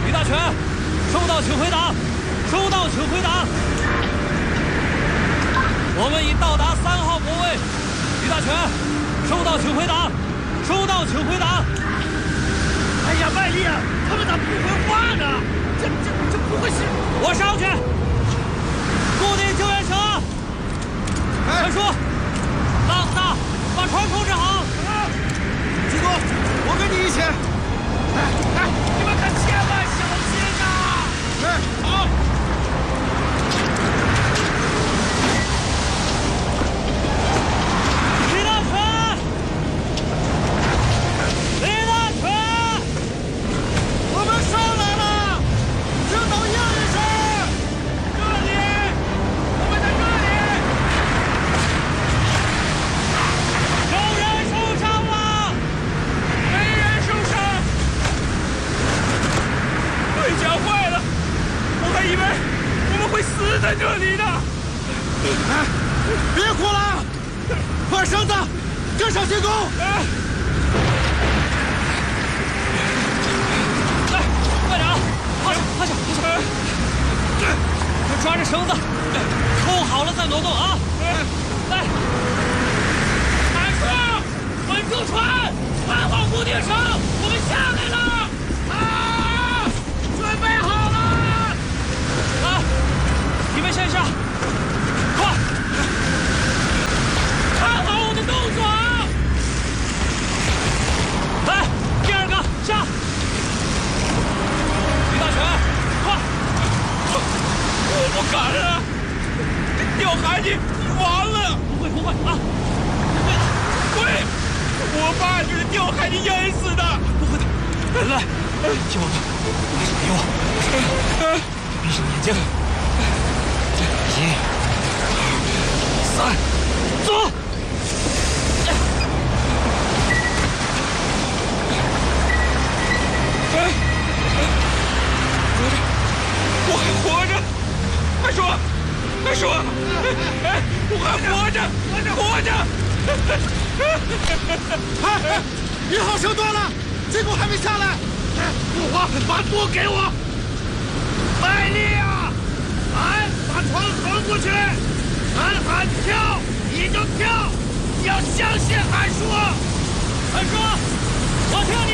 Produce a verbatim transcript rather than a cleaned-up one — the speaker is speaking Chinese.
李大全，收到，请回答。收到，请回答。我们已到达三号泊位。李大全，收到，请回答。收到，请回答。 哎呀，麦丽啊，他们咋不会话呢？这这这不会是？ 我上去，固定救援绳。陈叔，浪子，把船控制好。 济公，我跟你一起。 哎哎，你们可千万小心呐！ 哎，好。 李大全，李大全， 我们上来了，听到应一声。 这里，我们在这里。 有人受伤了， 没人受伤。对讲坏了，我还以为我们会死在这里呢。 哎，别哭了，快绳子，跟上进攻！ 哎， 来，快点啊！趴下，趴下，趴下！快抓着绳子，扣好了再挪动啊！来， 海叔，稳住船，安好固定绳，我们下来了。啊，准备好了！ 来，你们先下，快！ 看好我的动作啊！ 来，第二个下！李大全，快！ 我不敢啊！掉海里完了！ 不会不会啊，不会的， 会，我爸就是掉海里淹死的。 不会的。来，小王子，把手给我，闭上眼睛。一、二、三，走！ 哎，我还活着！快说，快说！哎，我还活着，活着！ 哎哎，一号绳断了，进攻还没下来。 我把舵给我！卖力啊！俺把船横过去，俺喊跳你就跳，要相信俺叔。 俺说，我听